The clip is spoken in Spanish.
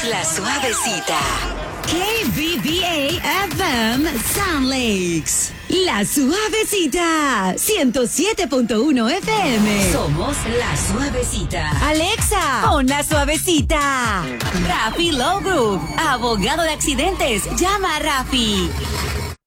La Suavecita. KBBA FM Sound Lakes. La Suavecita. 107.1 FM. Somos La Suavecita. Alexa, pon La Suavecita. Rafi Low Group, abogado de accidentes. Llama a Rafi.